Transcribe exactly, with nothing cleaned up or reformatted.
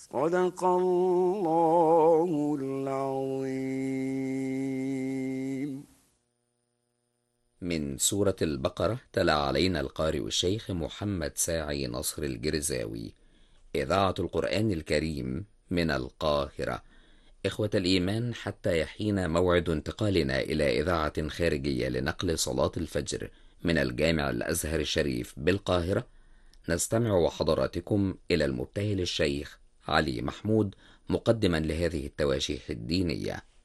صدق الله العظيم. من سورة البقرة تلا علينا القارئ الشيخ محمد ساعي نصر الجرزاوي. إذاعة القرآن الكريم من القاهرة. إخوة الإيمان، حتى يحين موعد انتقالنا إلى إذاعة خارجية لنقل صلاة الفجر من الجامع الأزهر الشريف بالقاهرة، نستمع وحضراتكم إلى المبتهل الشيخ علي محمود مقدما لهذه التواشيح الدينية.